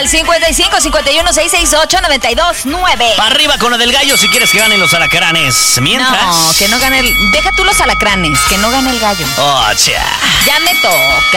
55 51 668 929. Para arriba con lo del gallo si quieres que ganen los alacranes. Mientras... No, que no gane el... Deja tú los alacranes, que no gane el gallo. Oh, cha. Ya me toca.